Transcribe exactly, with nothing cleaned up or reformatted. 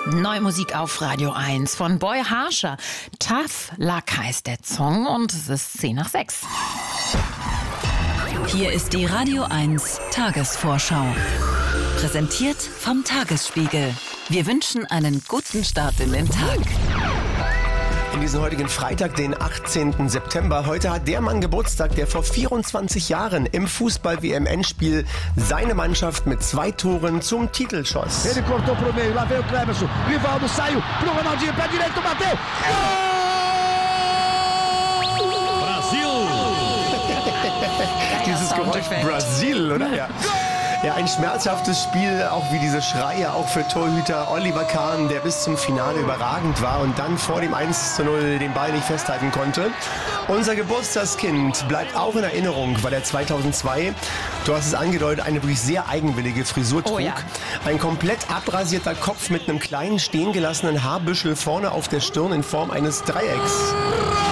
Neue Musik auf Radio eins von Boy Harsher. Tough Luck heißt der Song und es ist zehn nach sechs. Hier ist die Radio eins Tagesvorschau. Präsentiert vom Tagesspiegel. Wir wünschen einen guten Start in den Tag. In diesem heutigen Freitag, den achtzehnten September, heute hat der Mann Geburtstag, der vor vierundzwanzig Jahren im Fußball-W M-Endspiel seine Mannschaft mit zwei Toren zum Titel schoss. Ele cortou pro meio, lá veio o Cleverson, Rivaldo saiu pro Ronaldinho, pé direito, bateu! Dieses Geräusch Brasil, oder? Ja. Ja, ein schmerzhaftes Spiel, auch wie diese Schreie, auch für Torhüter Oliver Kahn, der bis zum Finale überragend war und dann vor dem eins zu null den Ball nicht festhalten konnte. Unser Geburtstagskind bleibt auch in Erinnerung, weil er zweitausendzwei, du hast es angedeutet, eine wirklich sehr eigenwillige Frisur trug. Oh ja. Ein komplett abrasierter Kopf mit einem kleinen stehen gelassenen Haarbüschel vorne auf der Stirn in Form eines Dreiecks.